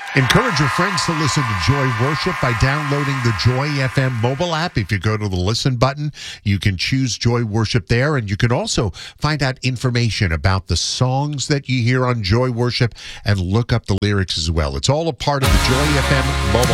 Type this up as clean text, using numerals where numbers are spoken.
Encourage your friends to listen to Joy Worship by downloading the Joy FM mobile app. If you go to the listen button, you can choose Joy Worship there, and you can also find out information about the songs that you hear on Joy Worship and look up the lyrics as well. It's all a part of the Joy FM mobile